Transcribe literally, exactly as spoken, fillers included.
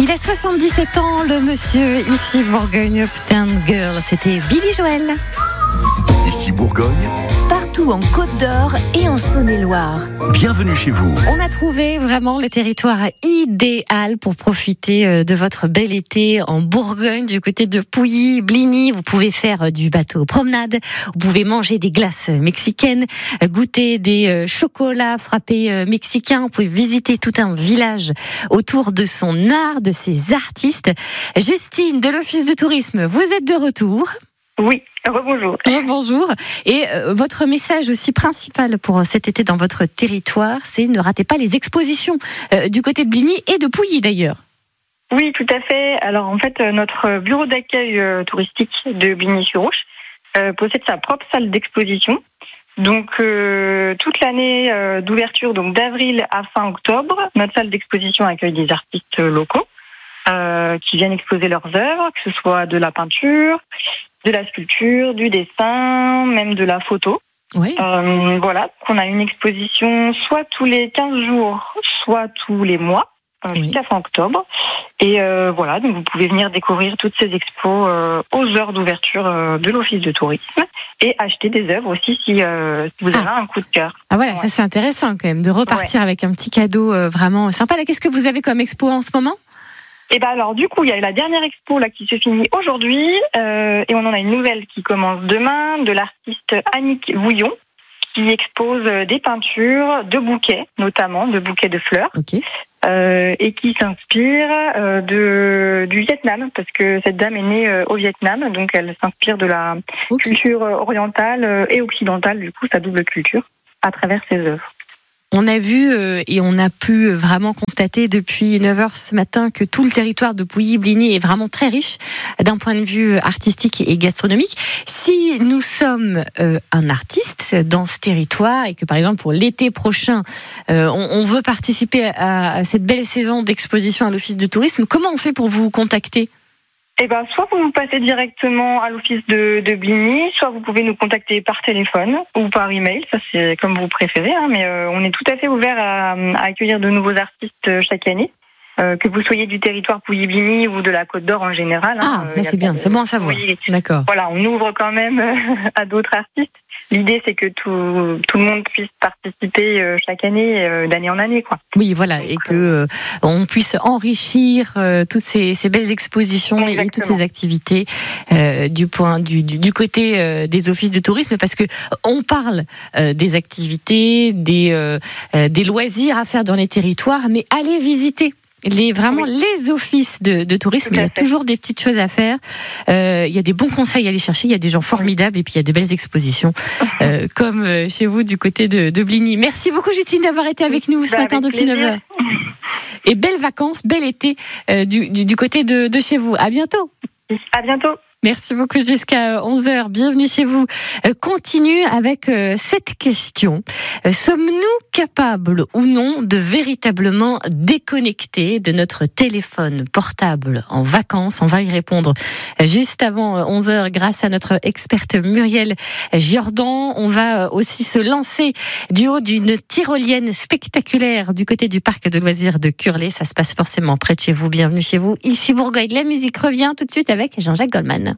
Il a soixante-dix-sept ans, le monsieur, ici Bourgogne, Uptown Girl, c'était Billy Joel. Ici Bourgogne, partout en Côte d'Or et en Saône-et-Loire. Bienvenue chez vous. On a trouvé vraiment le territoire idéal pour profiter de votre bel été en Bourgogne, du côté de Pouilly, Bligny. Vous pouvez faire du bateau promenade, vous pouvez manger des glaces mexicaines, goûter des chocolats frappés mexicains, vous pouvez visiter tout un village autour de son art, de ses artistes. Justine de l'Office de tourisme, vous êtes de retour. Oui, rebonjour. Bonjour. Et euh, votre message aussi principal pour cet été dans votre territoire, c'est ne ratez pas les expositions euh, du côté de Bligny et de Pouilly d'ailleurs. Oui, tout à fait. Alors en fait, notre bureau d'accueil euh, touristique de Bligny-sur-Ouche euh, possède sa propre salle d'exposition. Donc euh, toute l'année euh, d'ouverture, donc d'avril à fin octobre, notre salle d'exposition accueille des artistes locaux euh, qui viennent exposer leurs œuvres, que ce soit de la peinture, de la sculpture, du dessin, même de la photo. Oui. Euh, voilà, qu'on a une exposition soit tous les quinze jours, soit tous les mois, euh, Oui. jusqu'à fin octobre. Et euh, voilà, donc vous pouvez venir découvrir toutes ces expos euh, aux heures d'ouverture euh, de l'Office de tourisme et acheter des œuvres aussi si, euh, si vous avez Ah. un coup de cœur. Ah voilà, Ouais. ça c'est intéressant quand même de repartir avec un petit cadeau euh, vraiment sympa. Là, qu'est-ce que vous avez comme expo en ce moment ? Et ben alors du coup il y a la dernière expo là qui se finit aujourd'hui euh, et on en a une nouvelle qui commence demain de l'artiste Annick Vouillon qui expose des peintures de bouquets, notamment de bouquets de fleurs, Ok. euh, et qui s'inspire euh, de du Vietnam parce que cette dame est née euh, au Vietnam, donc elle s'inspire de la Ok. culture orientale euh, et occidentale, du coup sa double culture à travers ses œuvres. On a vu euh, et on a pu vraiment constater depuis neuf heures ce matin que tout le territoire de Pouilly-Bligny est vraiment très riche d'un point de vue artistique et gastronomique. Si nous sommes euh, un artiste dans ce territoire et que par exemple pour l'été prochain euh, on, on veut participer à, à cette belle saison d'exposition à l'Office de tourisme, comment on fait pour vous contacter ? Eh ben, soit vous vous passez directement à l'office de, de Bligny, soit vous pouvez nous contacter par téléphone ou par email, ça c'est comme vous préférez, hein, mais euh, on est tout à fait ouvert à, à accueillir de nouveaux artistes chaque année, euh, que vous soyez du territoire Pouilly-Bligny ou de la Côte d'Or en général. Ah, hein, là, euh, c'est bien, de- c'est bon à savoir. Oui, D'accord. voilà, on ouvre quand même euh, à d'autres artistes. L'idée c'est que tout, tout le monde puisse participer euh, chaque année, euh, d'année en année, quoi. Oui, voilà, et que euh, on puisse enrichir euh, toutes ces, ces belles expositions et toutes Exactement. ces activités euh, du point du, du, du côté euh, des offices de tourisme, parce que on parle euh, des activités, des euh, euh, des loisirs à faire dans les territoires, mais allez visiter. Les, vraiment Oui. les offices de, de tourisme, Tout il y à a fait. toujours des petites choses à faire. Euh, il y a des bons conseils à aller chercher, il y a des gens formidables et puis il y a des belles expositions, euh, comme euh, chez vous du côté de, de Bligny. Merci beaucoup Justine d'avoir été avec nous ce Bah, matin avec depuis neuf plaisir. heures. Et belles vacances, bel été euh, du, du, du côté de, de chez vous. À bientôt. À bientôt. Merci beaucoup jusqu'à onze heures. Bienvenue chez vous. Euh, continue avec euh, cette question. Euh, sommes-nous capables ou non de véritablement déconnecter de notre téléphone portable en vacances? On va y répondre juste avant euh, onze heures grâce à notre experte Muriel Giordan. On va euh, aussi se lancer du haut d'une tyrolienne spectaculaire du côté du parc de loisirs de Curlé. Ça se passe forcément près de chez vous. Bienvenue chez vous. Ici Bourgogne. La musique revient tout de suite avec Jean-Jacques Goldman.